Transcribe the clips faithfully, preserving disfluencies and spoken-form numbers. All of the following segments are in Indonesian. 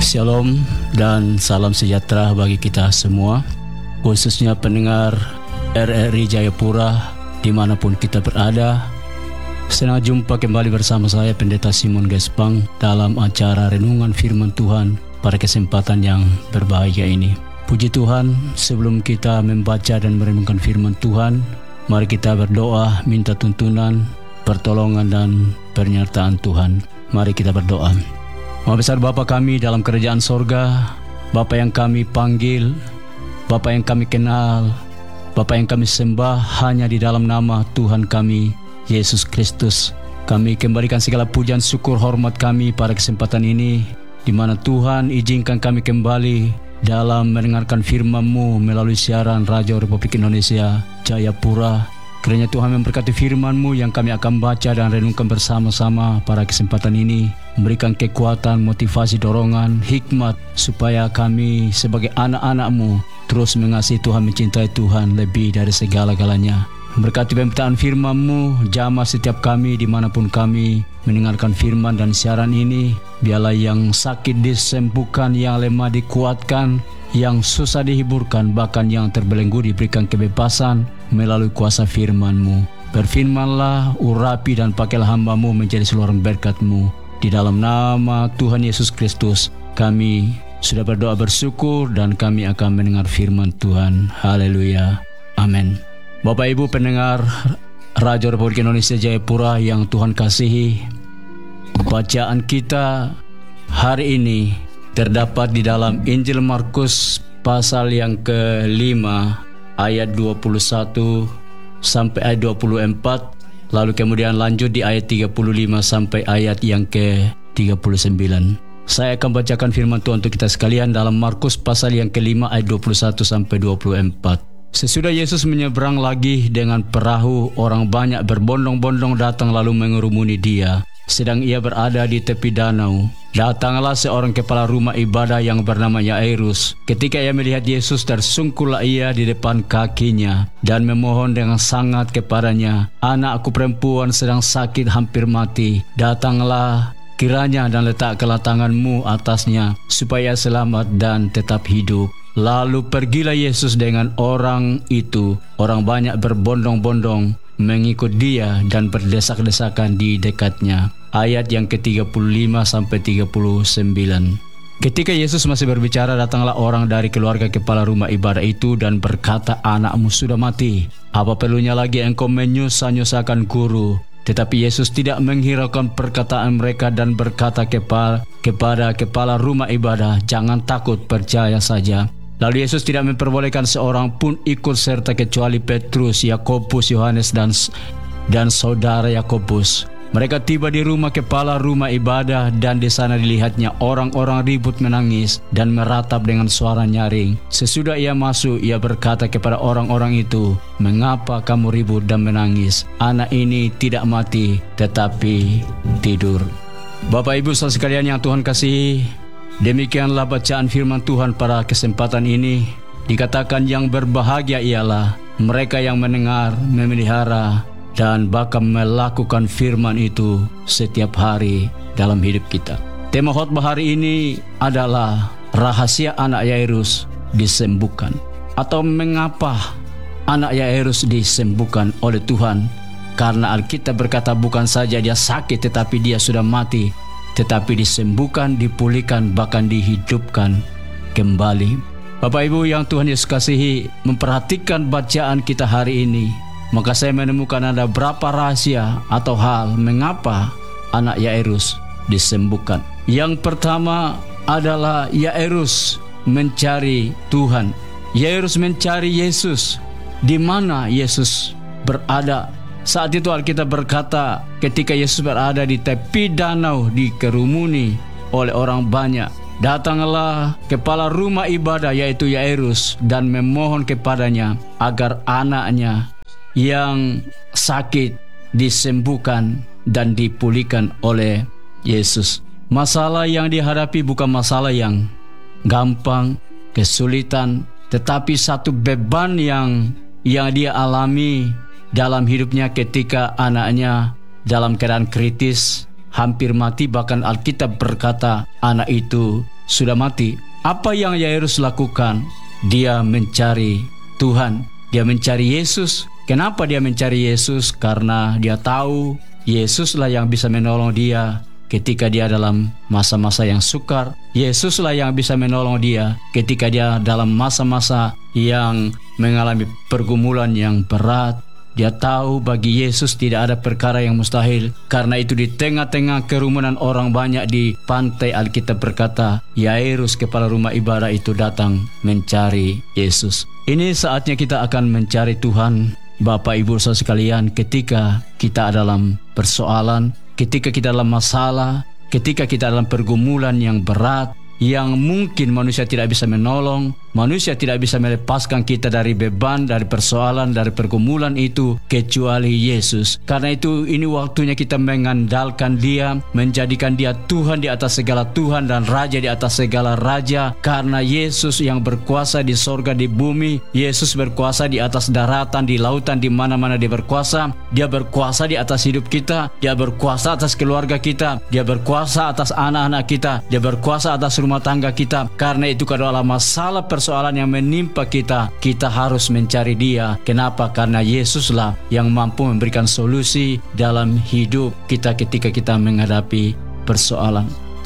Shalom dan salam sejahtera bagi kita semua, khususnya pendengar R R I Jayapura dimanapun kita berada. Senang jumpa kembali bersama saya Pendeta Simon Gespang dalam acara Renungan Firman Tuhan pada kesempatan yang berbahagia ini. Puji Tuhan, sebelum kita membaca dan merenungkan firman Tuhan, mari kita berdoa minta tuntunan, pertolongan dan penyertaan Tuhan. Mari kita berdoa. Maha besar Bapa kami dalam kerajaan sorga, Bapa yang kami panggil, Bapa yang kami kenal, Bapa yang kami sembah hanya di dalam nama Tuhan kami, Yesus Kristus. Kami kembalikan segala pujian, syukur, hormat kami pada kesempatan ini, di mana Tuhan izinkan kami kembali dalam mendengarkan firman-Mu melalui siaran Radio Republik Indonesia Jayapura. Kiranya Tuhan memberkati firman-Mu yang kami akan baca dan renungkan bersama-sama pada kesempatan ini, memberikan kekuatan, motivasi, dorongan, hikmat, supaya kami sebagai anak-anak-Mu terus mengasihi Tuhan, mencintai Tuhan lebih dari segala-galanya. Berkati pemberitaan firman-Mu, jamah setiap kami dimanapun kami mendengarkan firman dan siaran ini. Biarlah yang sakit disembuhkan, yang lemah dikuatkan, yang susah dihiburkan, bahkan yang terbelenggu diberikan kebebasan melalui kuasa firman-Mu. Berfirmanlah, urapi dan pakailah hamba-Mu menjadi seluruh berkat-Mu. Di dalam nama Tuhan Yesus Kristus kami sudah berdoa bersyukur dan kami akan mendengar firman Tuhan. Haleluya, amin. Bapak Ibu pendengar Radio Republik Indonesia Jayapura yang Tuhan kasihi, bacaan kita hari ini terdapat di dalam Injil Markus pasal yang kelima ayat dua puluh satu sampai ayat dua puluh empat, lalu kemudian lanjut di ayat tiga puluh lima sampai ayat yang ke tiga puluh sembilan. Saya akan bacakan firman Tuhan untuk kita sekalian dalam Markus pasal yang kelima ayat dua puluh satu sampai dua puluh empat. Sesudah Yesus menyeberang lagi dengan perahu, orang banyak berbondong-bondong datang lalu mengerumuni Dia. Sedang Ia berada di tepi danau, datanglah seorang kepala rumah ibadah yang bernama Yairus. Ketika ia melihat Yesus, tersungkurlah ia di depan kakinya dan memohon dengan sangat kepadanya, "Anakku perempuan sedang sakit hampir mati. Datanglah kiranya dan letakkanlah tanganmu atasnya, supaya selamat dan tetap hidup." Lalu pergilah Yesus dengan orang itu. Orang banyak berbondong-bondong mengikut Dia dan berdesak-desakan di dekatnya. Ayat yang ke tiga puluh lima sampai tiga puluh sembilan. Ketika Yesus masih berbicara, datanglah orang dari keluarga kepala rumah ibadah itu dan berkata, "Anakmu sudah mati. Apa perlunya lagi engkau menyusah-nyusahkan guru?" Tetapi Yesus tidak menghiraukan perkataan mereka dan berkata kepada, kepada kepala rumah ibadah, "Jangan takut, percaya saja." Lalu Yesus tidak memperbolehkan seorang pun ikut serta kecuali Petrus, Yakobus, Yohanes dan dan saudara Yakobus. Mereka tiba di rumah kepala rumah ibadah dan di sana dilihatnya orang-orang ribut, menangis dan meratap dengan suara nyaring. Sesudah ia masuk, ia berkata kepada orang-orang itu, "Mengapa kamu ribut dan menangis? Anak ini tidak mati, tetapi tidur." Bapak Ibu saudara sekalian yang Tuhan kasihi, demikianlah bacaan firman Tuhan pada kesempatan ini. Dikatakan yang berbahagia ialah mereka yang mendengar, memelihara, dan bahkan melakukan firman itu setiap hari dalam hidup kita. Tema khotbah hari ini adalah rahasia anak Yairus disembuhkan. Atau mengapa anak Yairus disembuhkan oleh Tuhan? Karena Alkitab berkata bukan saja dia sakit tetapi dia sudah mati, tetapi disembuhkan, dipulihkan, bahkan dihidupkan kembali. Bapak Ibu yang Tuhan Yesus kasihi, memperhatikan bacaan kita hari ini, maka saya menemukan ada berapa rahasia atau hal mengapa anak Yairus disembuhkan. Yang pertama adalah Yairus mencari Tuhan. Yairus mencari Yesus. Di mana Yesus berada? Saat itu Alkitab berkata ketika Yesus berada di tepi danau dikerumuni oleh orang banyak, datanglah kepala rumah ibadah yaitu Yairus dan memohon kepadanya agar anaknya yang sakit disembuhkan dan dipulihkan oleh Yesus. Masalah yang dihadapi bukan masalah yang gampang, kesulitan, tetapi satu beban yang yang dia alami dalam hidupnya ketika anaknya dalam keadaan kritis, hampir mati, bahkan Alkitab berkata anak itu sudah mati. Apa yang Yairus lakukan? Dia mencari Tuhan, dia mencari Yesus. Kenapa dia mencari Yesus? Karena dia tahu Yesuslah yang bisa menolong dia ketika dia dalam masa-masa yang sukar. Yesuslah yang bisa menolong dia ketika dia dalam masa-masa yang mengalami pergumulan yang berat. Dia tahu bagi Yesus tidak ada perkara yang mustahil. Karena itu di tengah-tengah kerumunan orang banyak di pantai, Alkitab berkata Yairus kepala rumah ibadah itu datang mencari Yesus. Ini saatnya kita akan mencari Tuhan, Bapak Ibu saudara sekalian, ketika kita dalam persoalan, ketika kita dalam masalah, ketika kita dalam pergumulan yang berat, yang mungkin manusia tidak bisa menolong, manusia tidak bisa melepaskan kita dari beban, dari persoalan, dari pergumulan itu, kecuali Yesus. Karena itu ini waktunya kita mengandalkan Dia, menjadikan Dia Tuhan di atas segala Tuhan dan Raja di atas segala Raja. Karena Yesus yang berkuasa di sorga, di bumi, Yesus berkuasa di atas daratan, di lautan, di mana-mana Dia berkuasa. Dia berkuasa di atas hidup kita, Dia berkuasa atas keluarga kita, Dia berkuasa atas anak-anak kita, Dia berkuasa atas rumah tangga kita. Karena itu kalau ada masalah persoalan yang menimpa kita, kita harus mencari Dia. Kenapa? Karena Yesuslah yang mampu memberikan solusi dalam hidup kita ketika kita menghadapi persoalan.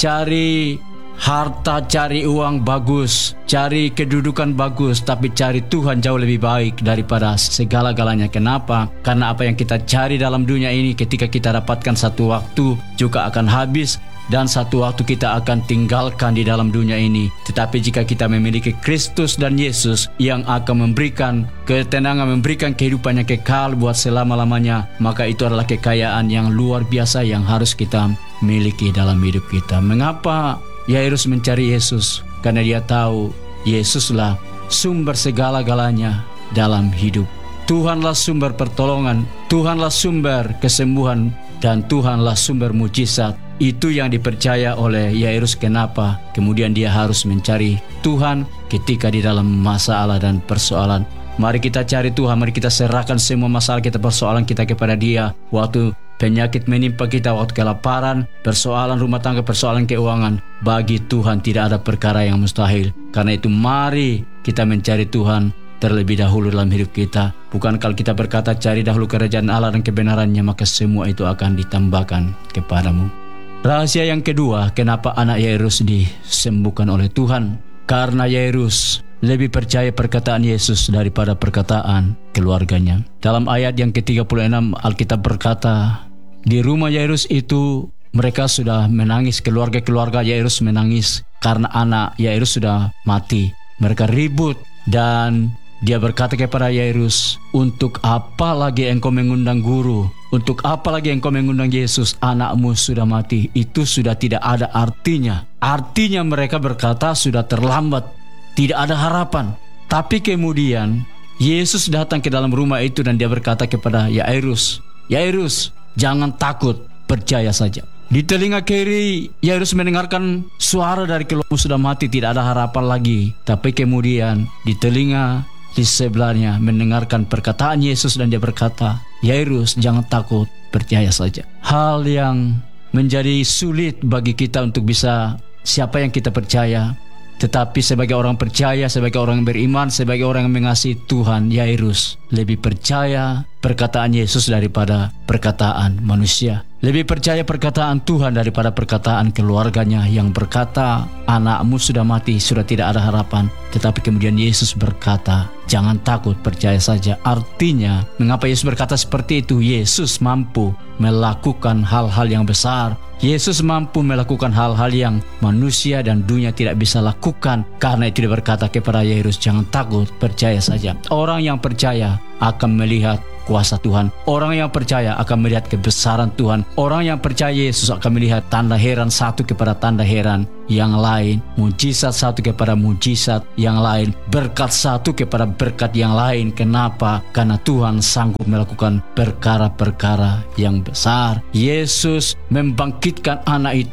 Cari harta, cari uang bagus, cari kedudukan bagus, tapi cari Tuhan jauh lebih baik daripada segala-galanya. Kenapa? Karena apa yang kita cari dalam dunia ini ketika kita dapatkan satu waktu juga akan habis, dan satu waktu kita akan tinggalkan di dalam dunia ini. Tetapi jika kita memiliki Kristus dan Yesus yang akan memberikan ketenangan, memberikan kehidupan yang kekal buat selama-lamanya, maka itu adalah kekayaan yang luar biasa yang harus kita miliki dalam hidup kita. Mengapa Yairus mencari Yesus? Karena dia tahu Yesuslah sumber segala-galanya dalam hidup. Tuhanlah sumber pertolongan, Tuhanlah sumber kesembuhan, dan Tuhanlah sumber mujizat. Itu yang dipercaya oleh Yairus. Kenapa kemudian dia harus mencari Tuhan ketika di dalam masalah dan persoalan. Mari kita cari Tuhan, mari kita serahkan semua masalah kita, persoalan kita kepada Dia. Waktu penyakit menimpa kita, waktu kelaparan, persoalan rumah tangga, persoalan keuangan, bagi Tuhan tidak ada perkara yang mustahil. Karena itu mari kita mencari Tuhan terlebih dahulu dalam hidup kita. Bukan kalau kita berkata cari dahulu kerajaan Allah dan kebenarannya, maka semua itu akan ditambahkan kepadamu. Rahasia yang kedua, kenapa anak Yairus disembuhkan oleh Tuhan? Karena Yairus lebih percaya perkataan Yesus daripada perkataan keluarganya. Dalam ayat yang ke tiga puluh enam, Alkitab berkata, di rumah Yairus itu mereka sudah menangis, keluarga-keluarga Yairus menangis karena anak Yairus sudah mati. Mereka ribut dan dia berkata kepada Yairus, untuk apa lagi engkau mengundang guru? Untuk apa lagi engkau mengundang Yesus? Anakmu sudah mati. Itu sudah tidak ada artinya. Artinya mereka berkata sudah terlambat, tidak ada harapan. Tapi kemudian Yesus datang ke dalam rumah itu dan dia berkata kepada Yairus, Yairus, jangan takut, percaya saja. Di telinga kiri Yairus mendengarkan suara dari keluargamu sudah mati, tidak ada harapan lagi. Tapi kemudian di telinga di sebelahnya mendengarkan perkataan Yesus dan dia berkata, Yairus, jangan takut, percaya saja. Hal yang menjadi sulit bagi kita untuk bisa siapa yang kita percaya. Tetapi sebagai orang percaya, sebagai orang yang beriman, sebagai orang yang mengasihi Tuhan, Yairus lebih percaya perkataan Yesus daripada perkataan manusia. Lebih percaya perkataan Tuhan daripada perkataan keluarganya yang berkata, anakmu sudah mati, sudah tidak ada harapan. Tetapi kemudian Yesus berkata, jangan takut, percaya saja. Artinya, mengapa Yesus berkata seperti itu? Yesus mampu melakukan hal-hal yang besar. Yesus mampu melakukan hal-hal yang manusia dan dunia tidak bisa lakukan. Karena itu dia berkata kepada Yairus, jangan takut, percaya saja. Orang yang percaya akan melihat kuasa Tuhan. Orang yang percaya akan melihat kebesaran Tuhan. Orang yang percaya Yesus akan melihat tanda heran satu kepada tanda heran yang lain, mujizat satu kepada mujizat yang lain, berkat satu kepada berkat yang lain. Kenapa? Karena Tuhan sanggup melakukan perkara-perkara yang besar. Yesus membangkitkan anak itu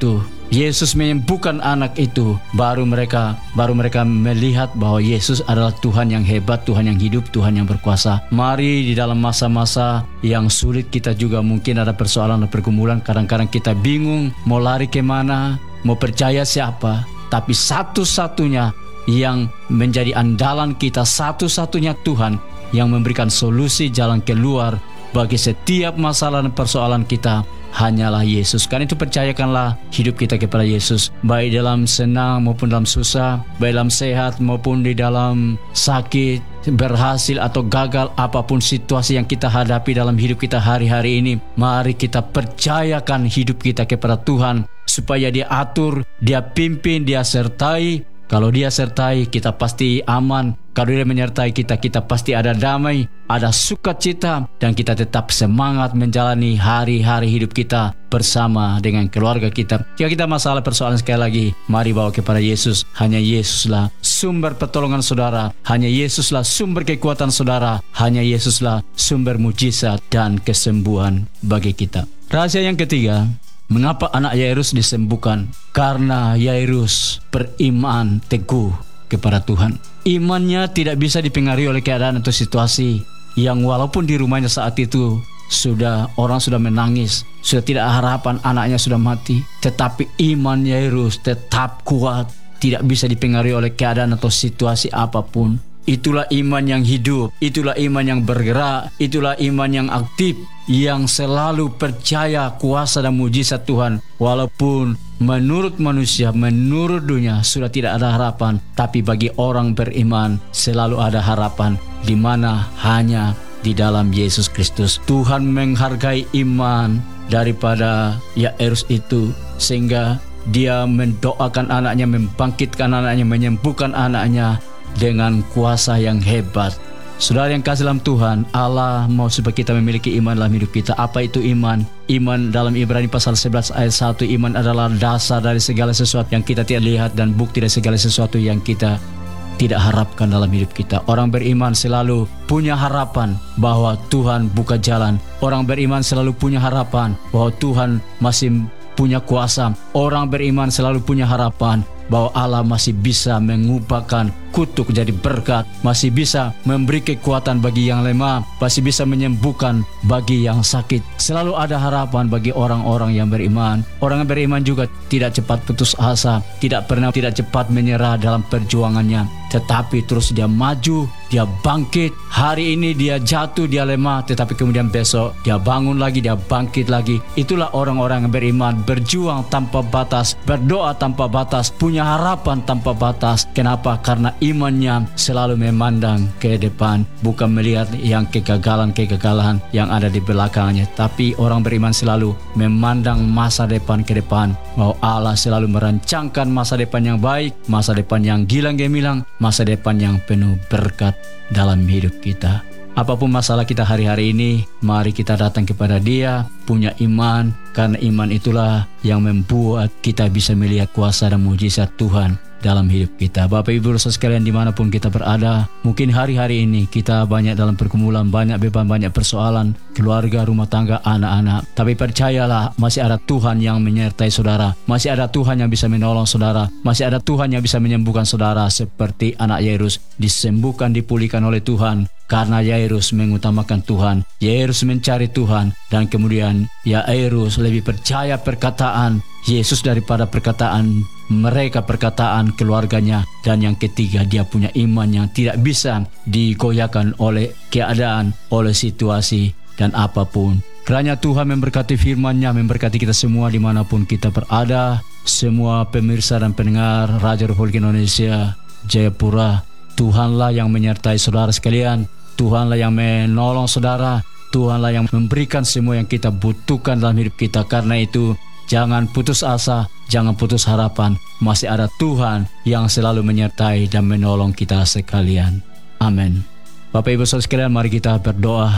Yesus menyembuhkan anak itu, baru mereka baru mereka melihat bahwa Yesus adalah Tuhan yang hebat, Tuhan yang hidup, Tuhan yang berkuasa. Mari di dalam masa-masa yang sulit kita juga mungkin ada persoalan dan pergumulan, kadang-kadang kita bingung mau lari kemana, mau percaya siapa. Tapi satu-satunya yang menjadi andalan kita, satu-satunya Tuhan yang memberikan solusi jalan keluar bagi setiap masalah dan persoalan kita, hanyalah Yesus. Karena itu percayakanlah hidup kita kepada Yesus, baik dalam senang maupun dalam susah, baik dalam sehat maupun di dalam sakit, berhasil atau gagal, apapun situasi yang kita hadapi dalam hidup kita hari-hari ini, mari kita percayakan hidup kita kepada Tuhan, supaya Dia atur, Dia pimpin, Dia sertai. Kalau Dia sertai, kita pasti aman. Kalau Dia menyertai kita, kita pasti ada damai, ada sukacita, dan kita tetap semangat menjalani hari-hari hidup kita bersama dengan keluarga kita. Jika kita masalah persoalan, sekali lagi, mari bawa kepada Yesus. Hanya Yesuslah sumber pertolongan saudara. Hanya Yesuslah sumber kekuatan saudara. Hanya Yesuslah sumber mujizat dan kesembuhan bagi kita. Rahasia yang ketiga, mengapa anak Yairus disembuhkan? Karena Yairus beriman teguh kepada Tuhan. Imannya tidak bisa dipengaruhi oleh keadaan atau situasi yang walaupun di rumahnya saat itu sudah orang sudah menangis, sudah tidak harapan, anaknya sudah mati, tetapi iman Yairus tetap kuat, tidak bisa dipengaruhi oleh keadaan atau situasi apapun. Itulah iman yang hidup, itulah iman yang bergerak, itulah iman yang aktif, yang selalu percaya kuasa dan mujizat Tuhan. Walaupun menurut manusia, menurut dunia sudah tidak ada harapan, tapi bagi orang beriman selalu ada harapan, di mana hanya di dalam Yesus Kristus. Tuhan menghargai iman daripada Yairus itu, sehingga dia mendoakan anaknya, membangkitkan anaknya, menyembuhkan anaknya dengan kuasa yang hebat. Saudara yang kasih dalam Tuhan, Allah mau supaya kita memiliki iman dalam hidup kita. Apa itu iman? Iman dalam Ibrani pasal sebelas ayat satu, iman adalah dasar dari segala sesuatu yang kita tidak lihat dan bukti dari segala sesuatu yang kita tidak harapkan dalam hidup kita. Orang beriman selalu punya harapan bahwa Tuhan buka jalan. Orang beriman selalu punya harapan bahwa Tuhan masih punya kuasa. Orang beriman selalu punya harapan bahwa Allah masih bisa mengubahkan kutuk jadi berkat, masih bisa memberi kekuatan bagi yang lemah, masih bisa menyembuhkan bagi yang sakit. Selalu ada harapan bagi orang-orang yang beriman. Orang yang beriman juga tidak cepat putus asa, tidak pernah tidak cepat menyerah dalam perjuangannya, tetapi terus dia maju, dia bangkit. Hari ini dia jatuh, dia lemah, tetapi kemudian besok dia bangun lagi, dia bangkit lagi. Itulah orang-orang yang beriman, berjuang tanpa batas, berdoa tanpa batas, punya harapan tanpa batas. Kenapa? Karena imannya selalu memandang ke depan, bukan melihat yang kegagalan-kegagalan yang ada di belakangnya. Tapi orang beriman selalu memandang masa depan ke depan, bahwa Allah selalu merancangkan masa depan yang baik, masa depan yang gilang gemilang, masa depan yang penuh berkat dalam hidup kita. Apapun masalah kita hari-hari ini, mari kita datang kepada Dia, punya iman, karena iman itulah yang membuat kita bisa melihat kuasa dan mujizat Tuhan dalam hidup kita. Bapak Ibu saudara sekalian, dimanapun kita berada, mungkin hari-hari ini kita banyak dalam pergumulan, banyak beban, banyak persoalan, keluarga, rumah tangga, anak-anak. Tapi percayalah, masih ada Tuhan yang menyertai saudara, masih ada Tuhan yang bisa menolong saudara, masih ada Tuhan yang bisa menyembuhkan saudara. Seperti anak Yairus disembuhkan, dipulihkan oleh Tuhan, karena Yairus mengutamakan Tuhan, Yairus mencari Tuhan, dan kemudian Yairus lebih percaya perkataan Yesus daripada perkataan mereka, perkataan keluarganya. Dan yang ketiga, dia punya iman yang tidak bisa digoyahkan oleh keadaan, oleh situasi dan apapun. Kiranya Tuhan memberkati firman-Nya, memberkati kita semua dimanapun kita berada. Semua pemirsa dan pendengar Raja Republik Indonesia Jayapura, Tuhanlah yang menyertai saudara sekalian, Tuhanlah yang menolong saudara, Tuhanlah yang memberikan semua yang kita butuhkan dalam hidup kita. Karena itu, jangan putus asa, jangan putus harapan. Masih ada Tuhan yang selalu menyertai dan menolong kita sekalian. Amin. Bapak Ibu saudara sekalian, mari kita berdoa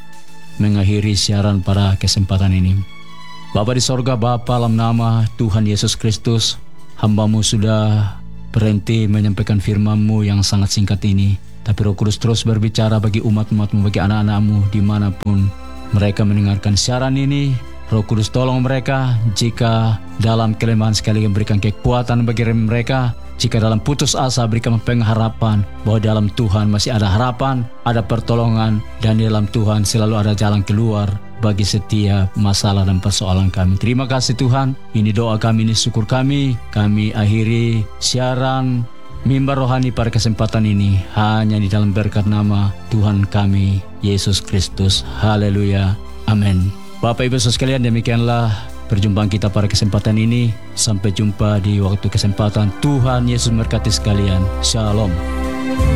mengakhiri siaran pada kesempatan ini. Bapa di sorga, Bapa dalam nama Tuhan Yesus Kristus, hamba-Mu sudah berhenti menyampaikan firman-Mu yang sangat singkat ini. Tapi Roh Kudus terus berbicara bagi umat-umat-Mu, bagi anak-anak-Mu dimanapun mereka mendengarkan siaran ini. Roh Kudus tolong mereka, jika dalam kelemahan sekali berikan kekuatan bagi mereka, jika dalam putus asa berikan pengharapan bahwa dalam Tuhan masih ada harapan, ada pertolongan, dan di dalam Tuhan selalu ada jalan keluar bagi setiap masalah dan persoalan kami. Terima kasih Tuhan, ini doa kami, ini syukur kami. Kami akhiri siaran Mimbar Rohani pada kesempatan ini hanya di dalam berkat nama Tuhan kami, Yesus Kristus. Haleluya. Amin. Bapak Ibu Saudara sekalian, demikianlah perjumpaan kita pada kesempatan ini. Sampai jumpa di waktu kesempatan. Tuhan Yesus memberkati sekalian. Shalom.